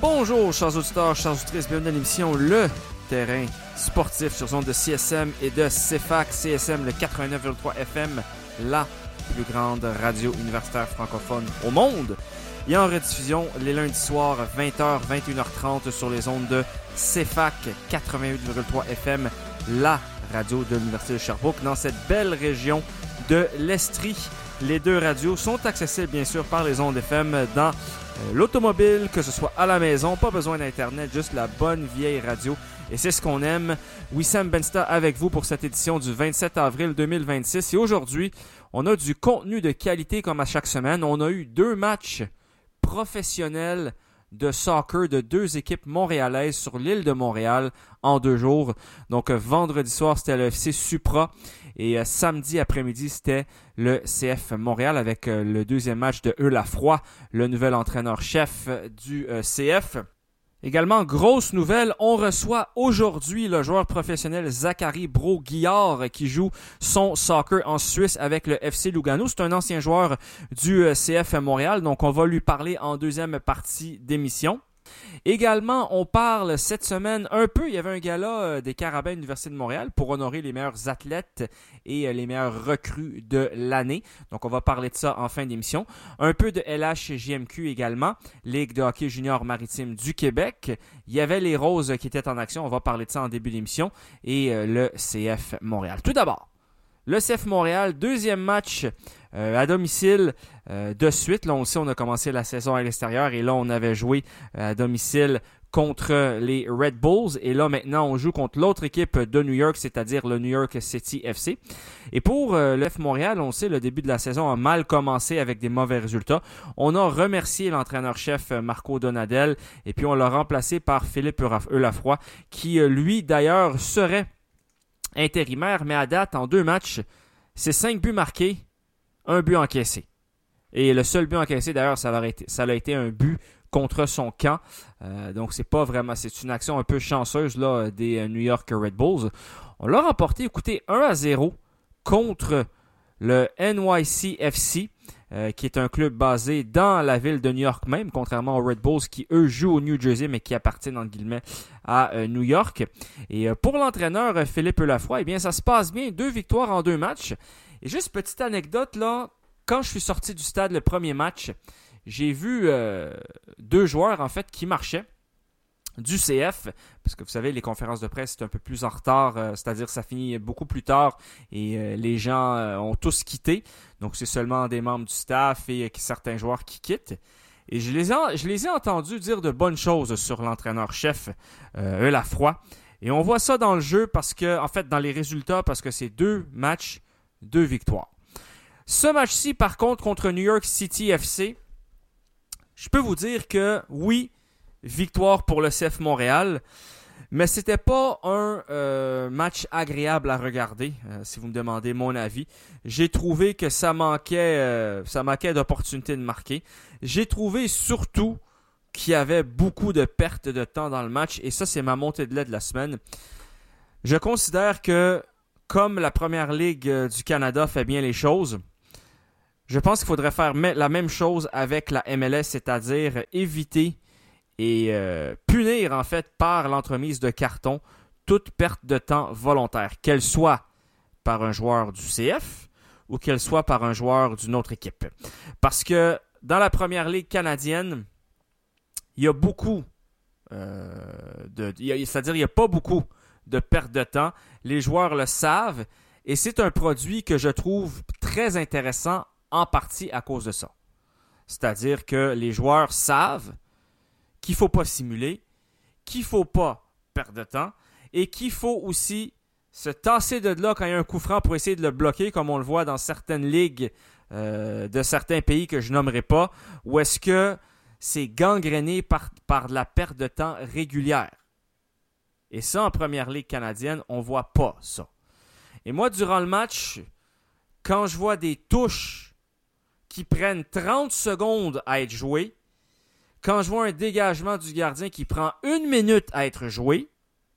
Bonjour, chers auditeurs, chers auditrices, bienvenue à l'émission Le Terrain Sportif sur zone de CSM et de CFAC. CSM, le 89,3 FM, la plus grande radio universitaire francophone au monde. Et en rediffusion les lundis soirs, 20h, 21h30 sur les ondes de CFAC 88,3 FM, la radio de l'Université de Sherbrooke, dans cette belle région de l'Estrie. Les deux radios sont accessibles, bien sûr, par les ondes FM dans l'automobile, que ce soit à la maison, pas besoin d'Internet, juste la bonne vieille radio. Et c'est ce qu'on aime. Wissam Bensta avec vous pour cette édition du 27 avril 2026. Et aujourd'hui, on a du contenu de qualité comme à chaque semaine. On a eu 2 matchs professionnels de soccer de 2 équipes montréalaises sur l'île de Montréal en 2 jours. Donc vendredi soir, c'était le FC Supra et samedi après-midi, c'était le CF Montréal avec le deuxième match de Eulafroy, le nouvel entraîneur-chef du CF. Également, grosse nouvelle, on reçoit aujourd'hui le joueur professionnel Zachary Brault-Guillard qui joue son soccer en Suisse avec le FC Lugano. C'est un ancien joueur du CF Montréal, donc on va lui parler en deuxième partie d'émission. Également, on parle cette semaine un peu, il y avait un gala des Carabins de l'Université de Montréal pour honorer les meilleurs athlètes et les meilleurs recrues de l'année. Donc, on va parler de ça en fin d'émission. Un peu de LHJMQ également, Ligue de hockey junior maritime du Québec. Il y avait les Roses qui étaient en action, on va parler de ça en début d'émission. Et le CF Montréal. Tout d'abord, le CF Montréal, deuxième match à domicile de suite. Là, on a commencé la saison à l'extérieur et là, on avait joué à domicile contre les Red Bulls. Et là, maintenant, on joue contre l'autre équipe de New York, c'est-à-dire le New York City FC. Et pour le CF Montréal, on sait, le début de la saison a mal commencé avec des mauvais résultats. On a remercié l'entraîneur-chef Marco Donadel et puis on l'a remplacé par Philippe Eulafroy qui, lui, d'ailleurs, serait intérimaire, mais à date, en 2 matchs, c'est 5 buts marqués, 1 but encaissé. Et le seul but encaissé, d'ailleurs, ça a été un but contre son camp. Donc, c'est une action un peu chanceuse là, des New York Red Bulls. On l'a remporté, écoutez, 1-0 contre le NYCFC, qui est un club basé dans la ville de New York même, contrairement aux Red Bulls qui, eux, jouent au New Jersey, mais qui appartiennent, entre guillemets, à New York. Et pour l'entraîneur Philippe Eulafroy, eh bien, ça se passe bien, 2 victoires en 2 matchs. Et juste petite anecdote, là, quand je suis sorti du stade le premier match, j'ai vu 2 joueurs, en fait, qui marchaient du CF, parce que vous savez, les conférences de presse, c'est un peu plus en retard, c'est-à-dire ça finit beaucoup plus tard et les gens ont tous quitté. Donc, c'est seulement des membres du staff et certains joueurs qui quittent. Et je les ai entendus dire de bonnes choses sur l'entraîneur-chef Eulafroy. Et on voit ça dans le jeu parce que, en fait, dans les résultats, parce que c'est 2 matchs, 2 victoires. Ce match-ci, par contre, contre New York City FC, je peux vous dire que, oui, victoire pour le CF Montréal, mais c'était pas un match agréable à regarder, si vous me demandez mon avis. J'ai trouvé que ça manquait d'opportunités de marquer. J'ai trouvé surtout qu'il y avait beaucoup de pertes de temps dans le match, et ça, c'est ma montée de lait de la semaine. Je considère que, comme la Première Ligue du Canada fait bien les choses, je pense qu'il faudrait faire la même chose avec la MLS, c'est-à-dire éviter et punir, en fait, par l'entremise de carton, toute perte de temps volontaire, qu'elle soit par un joueur du CF ou qu'elle soit par un joueur d'une autre équipe. Parce que dans la Première Ligue canadienne, il y a beaucoup c'est-à-dire il n'y a pas beaucoup de perte de temps. Les joueurs le savent et c'est un produit que je trouve très intéressant en partie à cause de ça. C'est-à-dire que les joueurs savent qu'il ne faut pas simuler, qu'il ne faut pas perdre de temps et qu'il faut aussi se tasser de là quand il y a un coup franc pour essayer de le bloquer, comme on le voit dans certaines ligues de certains pays que je nommerai pas, où est-ce que c'est gangréné par de la perte de temps régulière. Et ça, en Première Ligue canadienne, on ne voit pas ça. Et moi, durant le match, quand je vois des touches qui prennent 30 secondes à être jouées, quand je vois un dégagement du gardien qui prend 1 minute à être joué,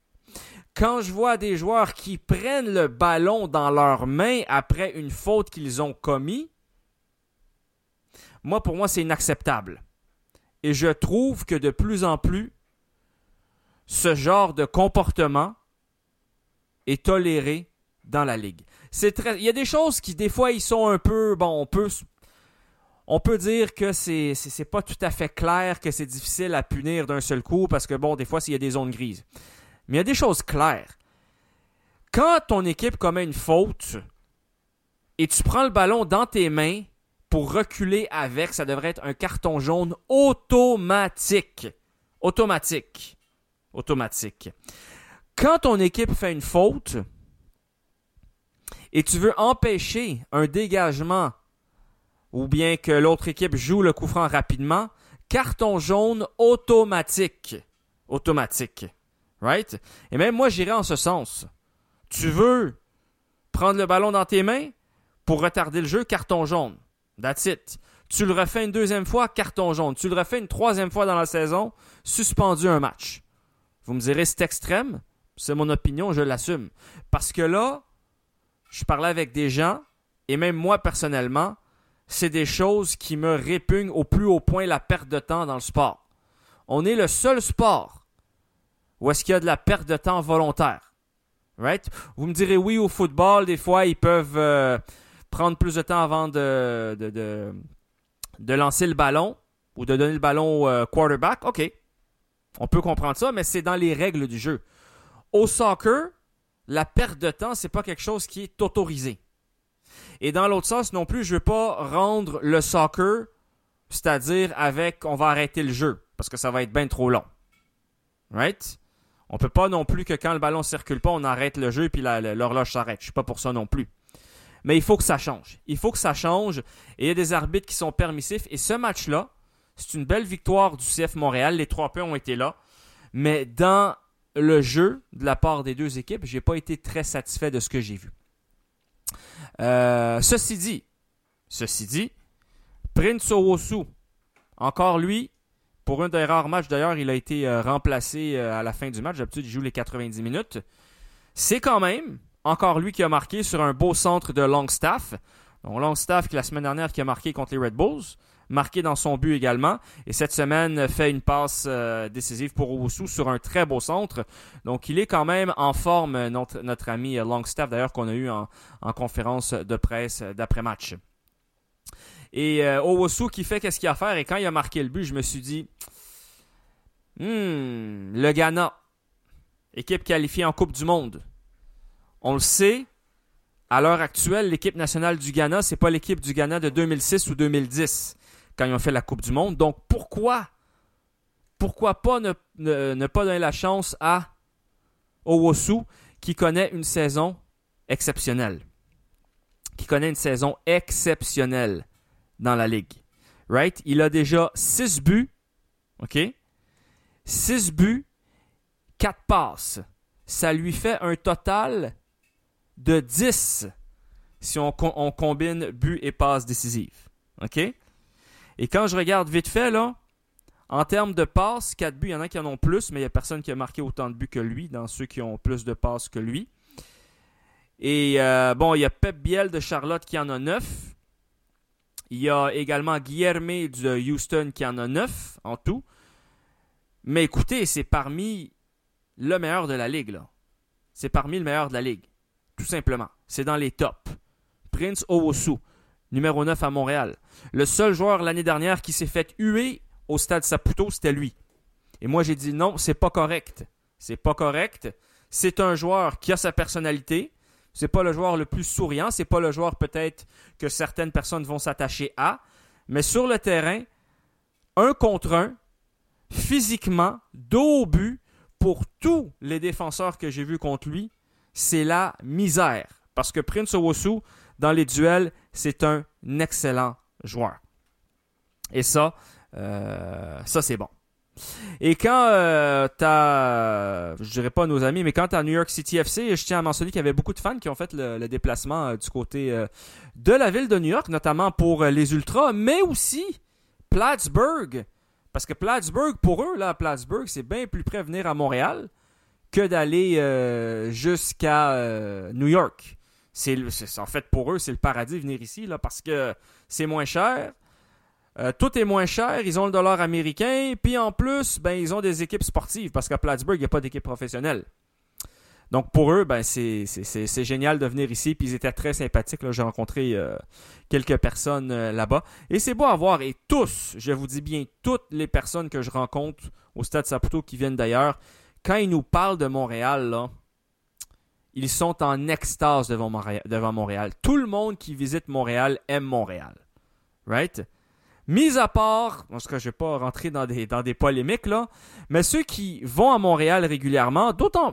quand je vois des joueurs qui prennent le ballon dans leurs mains après une faute qu'ils ont commise, pour moi, c'est inacceptable. Et je trouve que de plus en plus, ce genre de comportement est toléré dans la Ligue. Il y a des choses qui, des fois, ils sont un peu... Bon, on peut dire que c'est pas tout à fait clair, que c'est difficile à punir d'un seul coup, parce que, bon, des fois, il y a des zones grises. Mais il y a des choses claires. Quand ton équipe commet une faute et tu prends le ballon dans tes mains pour reculer avec, ça devrait être un carton jaune automatique. Automatique. Quand ton équipe fait une faute et tu veux empêcher un dégagement ou bien que l'autre équipe joue le coup franc rapidement, carton jaune automatique. Right? Et même moi, j'irais en ce sens. Tu veux prendre le ballon dans tes mains pour retarder le jeu, carton jaune. That's it. Tu le refais une deuxième fois, carton jaune. Tu le refais une troisième fois dans la saison, suspendu un match. Vous me direz, c'est extrême. C'est mon opinion, je l'assume. Parce que là, je parlais avec des gens, et même moi personnellement, c'est des choses qui me répugnent au plus haut point la perte de temps dans le sport. On est le seul sport où est-ce qu'il y a de la perte de temps volontaire. Right? Vous me direz, oui, au football, des fois, ils peuvent prendre plus de temps avant de lancer le ballon ou de donner le ballon au quarterback. OK, on peut comprendre ça, mais c'est dans les règles du jeu. Au soccer, la perte de temps, c'est pas quelque chose qui est autorisé. Et dans l'autre sens non plus, je veux pas rendre le soccer, c'est-à-dire avec on va arrêter le jeu, parce que ça va être bien trop long. Right? On peut pas non plus que quand le ballon circule pas, on arrête le jeu et puis l'horloge s'arrête. Je suis pas pour ça non plus. Mais il faut que ça change. Et il y a des arbitres qui sont permissifs. Et ce match-là, c'est une belle victoire du CF Montréal. Les 3 points ont été là. Mais dans le jeu, de la part des deux équipes, j'ai pas été très satisfait de ce que j'ai vu. Ceci dit, Prince Owusu, encore lui, pour un des rares matchs d'ailleurs, il a été remplacé à la fin du match. D'habitude, il joue les 90 minutes. C'est quand même encore lui qui a marqué sur un beau centre de Longstaff. Donc Longstaff, qui la semaine dernière, qui a marqué contre les Red Bulls, marqué dans son but également. Et cette semaine, fait une passe décisive pour Owusu sur un très beau centre. Donc il est quand même en forme, notre ami Longstaff, d'ailleurs, qu'on a eu en conférence de presse d'après-match. Et Owusu qui fait qu'est-ce qu'il a à faire. Et quand il a marqué le but, je me suis dit, le Ghana, équipe qualifiée en Coupe du Monde. On le sait, à l'heure actuelle, l'équipe nationale du Ghana, c'est pas l'équipe du Ghana de 2006 ou 2010, quand ils ont fait la Coupe du Monde. Donc pourquoi pas ne pas donner la chance à Owusu, qui connaît une saison exceptionnelle. Dans la Ligue. Right? Il a déjà 6 buts. OK? 6 buts, 4 passes. Ça lui fait un total de 10 si on combine buts et passes décisives. OK? Et quand je regarde vite fait, là, en termes de passes, 4 buts, il y en a qui en ont plus, mais il n'y a personne qui a marqué autant de buts que lui, dans ceux qui ont plus de passes que lui. Et il y a Pep Biel de Charlotte qui en a 9. Il y a également Guilherme de Houston qui en a 9 en tout. Mais écoutez, c'est parmi le meilleur de la Ligue, là. C'est parmi le meilleur de la Ligue. Tout simplement. C'est dans les tops. Prince Owusu, numéro 9 à Montréal. Le seul joueur l'année dernière qui s'est fait huer au Stade Saputo, c'était lui. Et moi, j'ai dit non, c'est pas correct. C'est pas correct. C'est un joueur qui a sa personnalité. C'est pas le joueur le plus souriant. C'est pas le joueur peut-être que certaines personnes vont s'attacher à. Mais sur le terrain, 1 contre 1, physiquement, dos au but, pour tous les défenseurs que j'ai vus contre lui, c'est la misère. Parce que Prince Owusu, dans les duels, c'est un excellent joueur. Et ça c'est bon. Et quand je dirais pas nos amis, mais quand t'as New York City FC, je tiens à mentionner qu'il y avait beaucoup de fans qui ont fait le déplacement du côté de la ville de New York, notamment pour les Ultras, mais aussi Plattsburgh. Parce que Plattsburgh, pour eux, là, Plattsburgh, c'est bien plus près de venir à Montréal que d'aller jusqu'à New York. En fait, pour eux, c'est le paradis venir ici, là, parce que c'est moins cher. Tout est moins cher, ils ont le dollar américain, puis en plus, ben ils ont des équipes sportives, parce qu'à Plattsburgh, il n'y a pas d'équipe professionnelle. Donc pour eux, ben c'est génial de venir ici, puis ils étaient très sympathiques. Là. J'ai rencontré quelques personnes là-bas. Et c'est beau à voir, et tous, je vous dis bien, toutes les personnes que je rencontre au Stade Saputo qui viennent d'ailleurs, quand ils nous parlent de Montréal, là, ils sont en extase devant Montréal. Tout le monde qui visite Montréal aime Montréal. Right? Mis à part, parce que je ne vais pas rentrer dans des polémiques, là, mais ceux qui vont à Montréal régulièrement,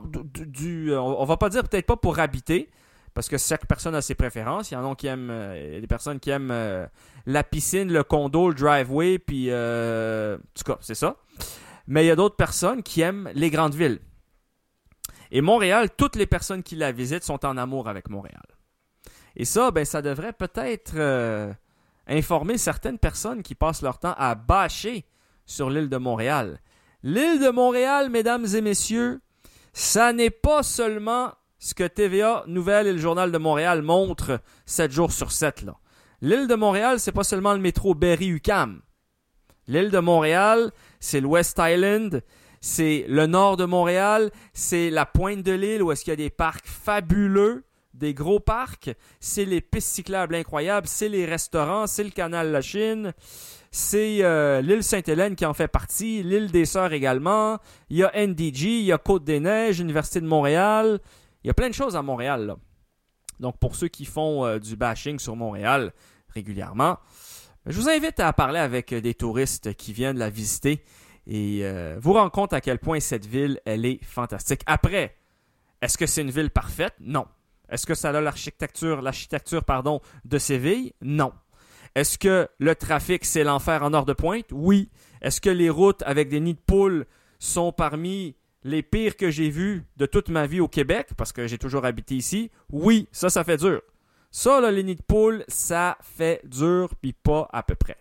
on va pas dire peut-être pas pour habiter, parce que chaque personne a ses préférences. Il y en a qui aiment, des personnes qui aiment la piscine, le condo, le driveway, puis en tout cas, c'est ça. Mais il y a d'autres personnes qui aiment les grandes villes. Et Montréal, toutes les personnes qui la visitent sont en amour avec Montréal. Et ça, ben, ça devrait peut-être informer certaines personnes qui passent leur temps à bâcher sur l'île de Montréal. L'île de Montréal, mesdames et messieurs, ça n'est pas seulement ce que TVA Nouvelles et le Journal de Montréal montrent 7 jours sur 7. Là. L'île de Montréal, c'est pas seulement le métro Berry-UQAM. L'île de Montréal, c'est le West Island, c'est le nord de Montréal, c'est la pointe de l'île où est-ce qu'il y a des parcs fabuleux, des gros parcs, c'est les pistes cyclables incroyables, c'est les restaurants, c'est le canal La Chine, c'est l'île Sainte-Hélène qui en fait partie, l'île des Sœurs également, il y a NDG, il y a Côte-des-Neiges, Université de Montréal, il y a plein de choses à Montréal. Là. Donc pour ceux qui font du bashing sur Montréal régulièrement, je vous invite à parler avec des touristes qui viennent la visiter et vous rendre compte à quel point cette ville, elle est fantastique. Après, est-ce que c'est une ville parfaite? Non. Est-ce que ça a l'architecture de Séville? Non. Est-ce que le trafic, c'est l'enfer en heure de pointe? Oui. Est-ce que les routes avec des nids de poules sont parmi les pires que j'ai vus de toute ma vie au Québec? Parce que j'ai toujours habité ici. Oui, ça fait dur. Ça, là, les nids de poules, ça fait dur, puis pas à peu près.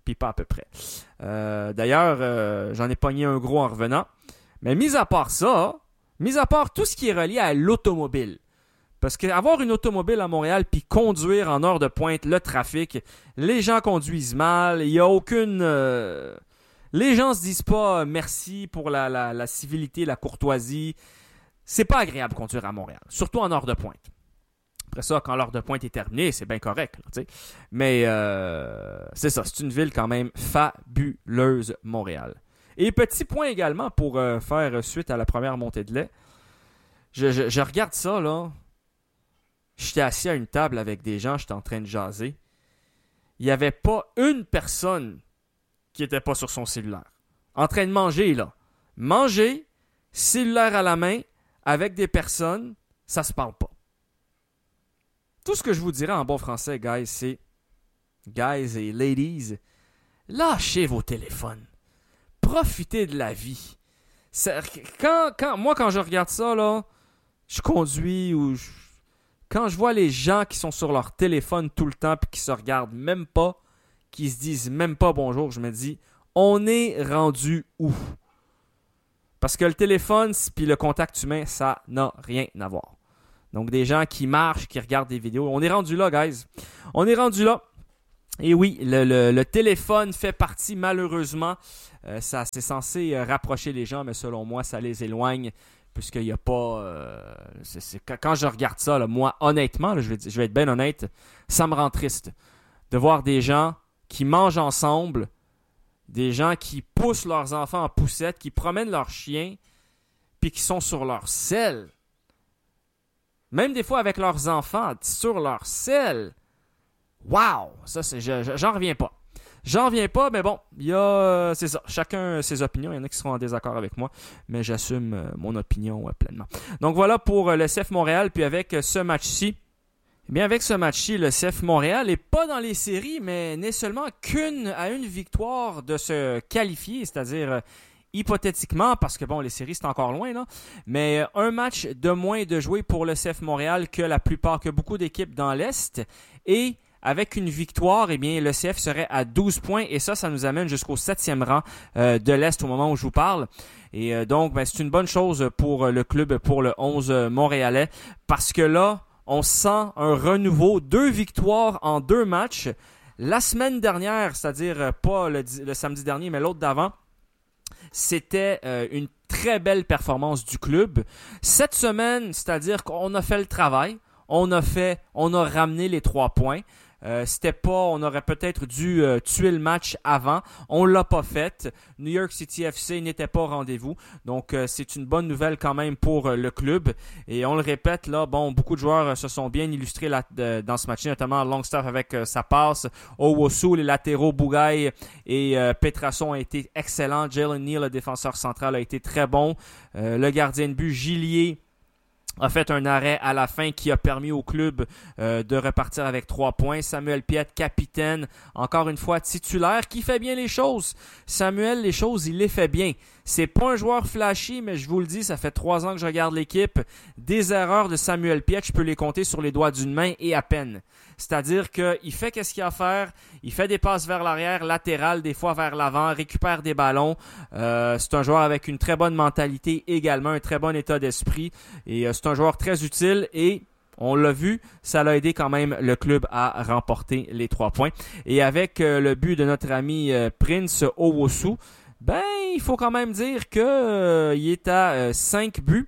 D'ailleurs, j'en ai pogné un gros en revenant. Mais mis à part ça, mis à part tout ce qui est relié à l'automobile, parce qu'avoir une automobile à Montréal puis conduire en heure de pointe, le trafic, les gens conduisent mal, il n'y a aucune... les gens se disent pas merci pour la civilité, la courtoisie. C'est pas agréable de conduire à Montréal, surtout en heure de pointe. Après ça, quand l'heure de pointe est terminée, c'est bien correct. Là, mais c'est ça, c'est une ville quand même fabuleuse, Montréal. Et petit point également pour faire suite à la première montée de lait. Je regarde ça, là. J'étais assis à une table avec des gens, j'étais en train de jaser. Il n'y avait pas une personne qui n'était pas sur son cellulaire. En train de manger, là. Manger, cellulaire à la main, avec des personnes, ça se parle pas. Tout ce que je vous dirais en bon français, guys, c'est... Guys et ladies, lâchez vos téléphones. Profitez de la vie. Quand je regarde ça, là, je conduis ou... Quand je vois les gens qui sont sur leur téléphone tout le temps et qui se regardent même pas, qui se disent même pas bonjour, je me dis, on est rendu où? Parce que le téléphone puis le contact humain, ça n'a rien à voir. Donc, des gens qui marchent, qui regardent des vidéos. On est rendu là, guys. On est rendu là. Et oui, le téléphone fait partie, malheureusement. C'est censé rapprocher les gens, mais selon moi, ça les éloigne. Puisqu'il n'y a pas... quand je regarde ça, là, moi, honnêtement, là, je vais être bien honnête, ça me rend triste de voir des gens qui mangent ensemble, des gens qui poussent leurs enfants en poussette, qui promènent leurs chiens, puis qui sont sur leur selle. Même des fois avec leurs enfants, sur leur selle. Wow! Ça, j'en reviens pas. J'en reviens pas, mais bon, il y a... c'est ça, chacun ses opinions. Il y en a qui seront en désaccord avec moi, mais j'assume mon opinion pleinement. Donc voilà pour le CF Montréal. Puis avec ce match-ci, eh bien avec ce match-ci, le CF Montréal n'est pas dans les séries, mais n'est seulement à une victoire de se qualifier, c'est-à-dire... hypothétiquement, parce que bon, les séries, c'est encore loin, là. Mais un match de moins de jouer pour le CF Montréal que beaucoup d'équipes dans l'Est. Et avec une victoire, eh bien, le CF serait à 12 points. Et ça nous amène jusqu'au 7e rang de l'Est au moment où je vous parle. Et donc, ben, c'est une bonne chose pour le club, pour le 11 montréalais. Parce que là, on sent un renouveau. 2 victoires en 2 matchs. La semaine dernière, c'est-à-dire pas le samedi dernier, mais l'autre d'avant, c'était une très belle performance du club. Cette semaine, c'est-à-dire qu'on a fait le travail, on a ramené les 3 points. On aurait peut-être dû tuer le match avant. On l'a pas fait. New York City FC n'était pas au rendez-vous. Donc, c'est une bonne nouvelle quand même pour le club. Et on le répète, là, beaucoup de joueurs se sont bien illustrés dans ce match, notamment Longstaff avec sa passe. Owosu, les latéraux, Bougaï et Petrasso ont été excellents. Jalen Neal, le défenseur central, a été très bon. Le gardien de but, Gillier, a fait un arrêt à la fin qui a permis au club de repartir avec 3 points. Samuel Piette, capitaine, encore une fois titulaire, qui fait bien les choses. Samuel, les choses, il les fait bien. C'est pas un joueur flashy, mais je vous le dis, ça fait 3 ans que je regarde l'équipe. Des erreurs de Samuel Piette, je peux les compter sur les doigts d'une main et à peine. C'est-à-dire qu'il fait qu'est-ce qu'il a à faire. Il fait des passes vers l'arrière, latérales, des fois vers l'avant, récupère des ballons. C'est un joueur avec une très bonne mentalité également, un très bon état d'esprit. Et c'est un joueur très utile et on l'a vu, ça l'a aidé quand même le club à remporter les 3 points. Et avec le but de notre ami Prince Owosu, il faut quand même dire que il est à 6 buts,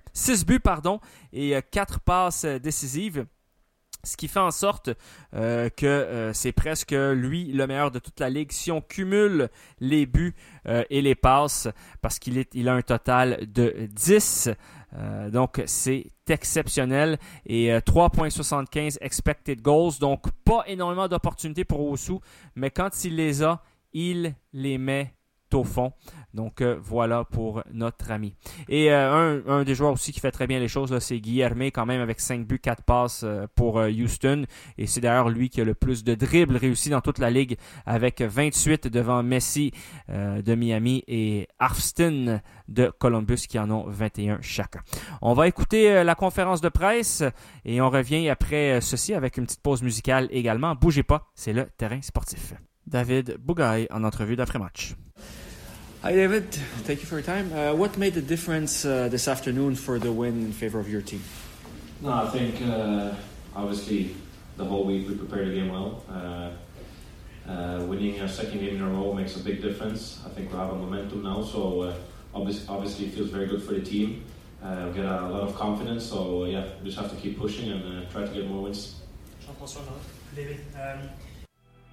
et 4 passes décisives. Ce qui fait en sorte que c'est presque lui le meilleur de toute la ligue si on cumule les buts et les passes, parce qu'il a un total de 10. Donc c'est exceptionnel. Et 3.75 expected goals, donc pas énormément d'opportunités pour Owosu, mais quand il les a, il les met au fond. Donc voilà pour notre ami. Et un des joueurs aussi qui fait très bien les choses, là, c'est Guilherme, quand même avec 5 buts, 4 passes pour Houston. Et c'est d'ailleurs lui qui a le plus de dribbles réussis dans toute la ligue, avec 28 devant Messi de Miami et Arfstin de Columbus qui en ont 21 chacun. On va écouter la conférence de presse et on revient après ceci avec une petite pause musicale également. Bougez pas, c'est le terrain sportif. David Bougaï en entrevue d'après-match. Hi, David. Thank you for your time. What made the difference this afternoon for the win in favor of your team? No, I think obviously the whole week we prepared the game well. Winning our second game in a row makes a big difference. I think we have a momentum now, so obviously it feels very good for the team. We get a lot of confidence, so we just have to keep pushing and try to get more wins. Jean-François, David.